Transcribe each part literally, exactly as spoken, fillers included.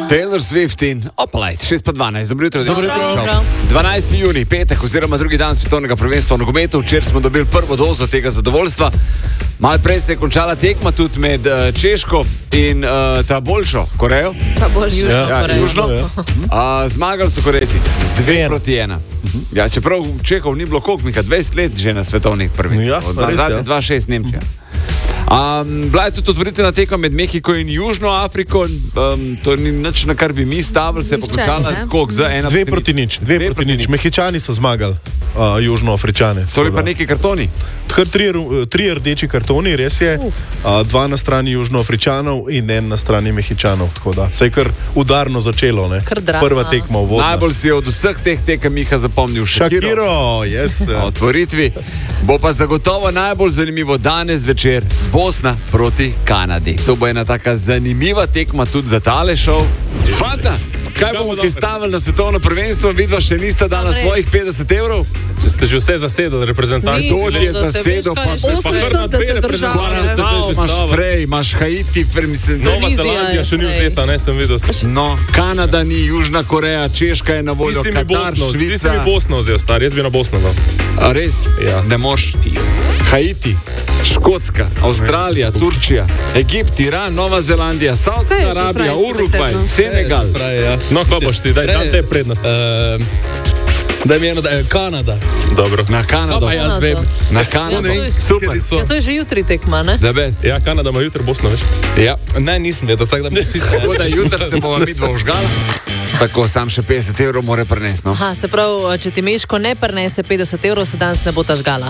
Taylor Swift in Opalite, šest pa dvanajst, dobro jutro. Dobro jutro. dvanajsti junij, petek oziroma drugi dan svetovnega prvenstva v nogometu. Včeraj smo dobili prvo dozo tega zadovoljstva. Malo prej se je končala tekma tudi med uh, Češko in uh, ta boljšo Korejo. Pa boljšo Ja, Korejo. južno. Uh, zmagali so Korejci, dve proti ena. Ja, čeprav Čehov ni bilo koliko, Mika, dvajset let že na svetovnih prvih. Ja, Od res, zadnje ja. dva šest Nemčija. Um, bila je tudi otvoritvena tekma med Mehiko in Južno Afriko. Um, to ni nič, na kar bi mi stavili, se je pa Nihče, končala ne? skok za ena Dve proti nič, dve, dve proti nič. Mehičani so zmagali, uh, Južnoafričane. So bili pa neki kartoni. Kar tri, tri rdeči kartoni, res je. Uh, dva na strani Južnoafričanov in en na strani Mehičanov. Tako da se je kar udarno začelo. Ne? Kar drama. Prva tekma v vodu. Najbolj si je od vseh teh tekem Miha zapomnil Shakiro. Shakiro, yes. Na otvoritvi. Bo pa zagotovo najbolj zanimivo danes večer Bosna proti Kanadi. To bo ena taka zanimiva tekma tudi za tale šov. Fanta, kaj bomo kaj stavili na svetovno prvenstvo? Vidva še nista dala Dobre. svojih petdeset evrov. Če ste že vse zasedali, reprezentanti. Ni, Kdo je da se zasedel, veš, pa kaj še je pa osemsto kar na dve štirideset držav, reprezentante. ne? Zdaj imaš Stava. Frej, imaš Haiti, fer, mislim, Nova Tunizija Zelandija je še ni prej. vzeta, ne sem videl. no, Kanada ni, Južna Koreja, Češka je na Ti voljo, si mi Katar, Bosno, ti si Švica. mi Bosno vzel, star, jaz bi na Bosno dal. A res? Ja. Ne moš. Haiti, Škotska, Avstralija, Turčija, Egipt, Iran, Nova Zelandija, Vse Saudska je že Arabija, pravi, Urugvaj, desetno. Senegal. Pravi, ja. No, kva boš ti, daj, tam te je prednost. Uh, da mi eno, da je Kanada. Dobro. Na Kanado. Pa jaz vem. Na Kanado. Ja, to je- Super. so. Ja, to je že jutri tekma, ne? Da best. Ja, Kanada ima jutri Bosno, veš? Ja. Ne, nisem vedel, tako da mi čisto. Tako da jutri se bomo midva užgala. Tako, sam še petdeset evrov more prenesti, no. Aha, se pravi, če ti Meško ne prenese petdeset evrov, se danes ne bo ta žgala.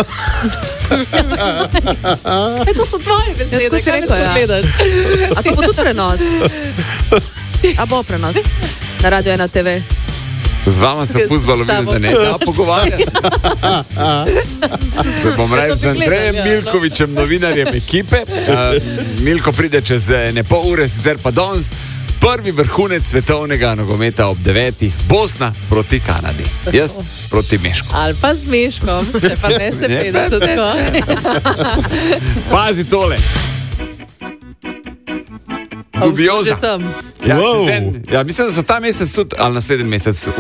E, to so tvoje besede, tako si kaj rekel, to ja. gledaš? A to bo tudi prenos? A bo prenos? Na Radio ena te ve. Z vama se v fuzbalu vidi, da ne da pogovarjati. Se bom rekel z Andrejem Ja, no. Milkovičem, novinarjem ekipe. Uh, Milko pride čez ene pol ure, sicer pa danes. Prvi vrhunec svetovnega nogometa ob devetih, Bosna proti Kanadi. Jaz proti Mešku. Ali pa z Meškom, če pa ne se Ne, petdeset. Pazi tole. Dubioza. Že tam. Ja, Wow. ten, ja, mislim, da so ta mesec tudi, ali naslednji mesec